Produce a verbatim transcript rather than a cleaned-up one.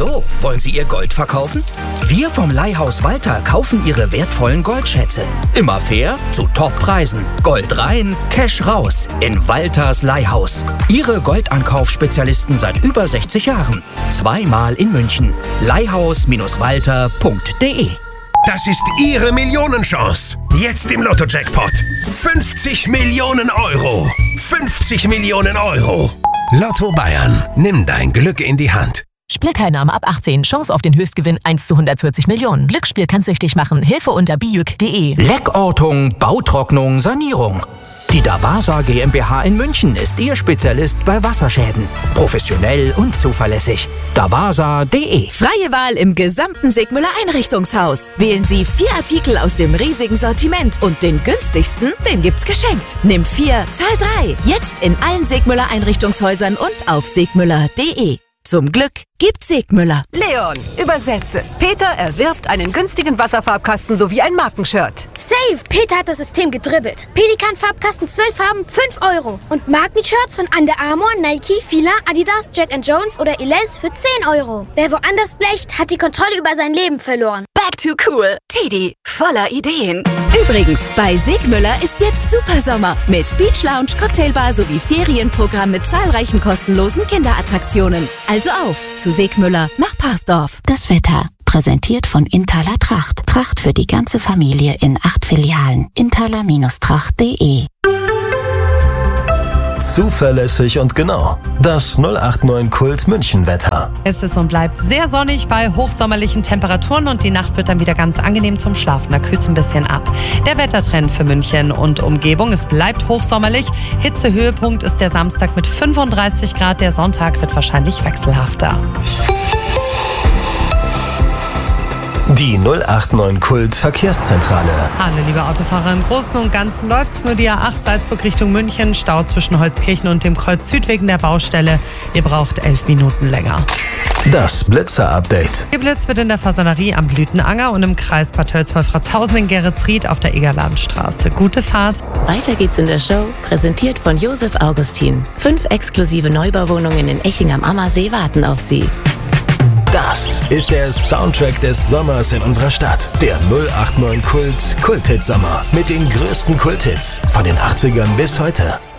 Hallo, wollen Sie Ihr Gold verkaufen? Wir vom Leihhaus Walter kaufen Ihre wertvollen Goldschätze. Immer fair, zu Toppreisen. Gold rein, Cash raus. In Walters Leihhaus. Ihre Goldankaufspezialisten seit über sechzig Jahren. Zweimal in München. leihhaus Walter punkt de. Das ist Ihre Millionenchance. Jetzt im Lotto-Jackpot. fünfzig Millionen Euro. fünfzig Millionen Euro. Lotto Bayern. Nimm dein Glück in die Hand. Spielteilnahme ab achtzehn. Chance auf den Höchstgewinn eins zu hundertvierzig Millionen. Glücksspiel kann süchtig machen. Hilfe unter bijuk punkt de. Leckortung, Bautrocknung, Sanierung. Die Davasa GmbH in München ist Ihr Spezialist bei Wasserschäden. Professionell und zuverlässig. davasa punkt de. Freie Wahl im gesamten Segmüller Einrichtungshaus. Wählen Sie vier Artikel aus dem riesigen Sortiment und den günstigsten, den gibt's geschenkt. Nimm vier, zahl drei. Jetzt in allen Segmüller Einrichtungshäusern und auf segmüller punkt de. Zum Glück gibt's Segmüller. Leon, übersetze. Peter erwirbt einen günstigen Wasserfarbkasten sowie ein Markenshirt. Save! Peter hat das System gedribbelt. Pelikan-Farbkasten zwölf Farben, fünf Euro. Und Markenshirts von Under Armour, Nike, Fila, Adidas, Jack and Jones oder Elize für zehn Euro. Wer woanders blecht, hat die Kontrolle über sein Leben verloren. Back to cool. Teddy, voller Ideen. Übrigens, bei Segmüller ist jetzt Supersommer mit Beach Lounge, Cocktailbar sowie Ferienprogramm mit zahlreichen kostenlosen Kinderattraktionen. Also auf zu Segmüller nach Parsdorf. Das Wetter, präsentiert von Inthaler Tracht. Tracht für die ganze Familie in acht Filialen. inthaler Tracht punkt de. Zuverlässig und genau. Das null acht neun Kult München Wetter. Es ist und bleibt sehr sonnig bei hochsommerlichen Temperaturen und die Nacht wird dann wieder ganz angenehm zum Schlafen. Da kühlt es ein bisschen ab. Der Wettertrend für München und Umgebung, es bleibt hochsommerlich. Hitzehöhepunkt ist der Samstag mit fünfunddreißig Grad. Der Sonntag wird wahrscheinlich wechselhafter. Die null acht neun Kult Verkehrszentrale. Hallo liebe Autofahrer, im Großen und Ganzen läuft's nur die A acht Salzburg Richtung München. Stau zwischen Holzkirchen und dem Kreuz Süd wegen der Baustelle. Ihr braucht elf Minuten länger. Das Blitzer-Update. Geblitzt wird in der Fasanerie am Blütenanger und im Kreis Bad Tölz-Wolfratshausen in Geretsried auf der Egerlandstraße. Gute Fahrt. Weiter geht's in der Show, präsentiert von Josef Augustin. Fünf exklusive Neubauwohnungen in Eching am Ammersee warten auf Sie. Das ist der Soundtrack des Sommers in unserer Stadt. Der null acht neun Kult Kulthit Sommer mit den größten Kulthits von den achtzigern bis heute.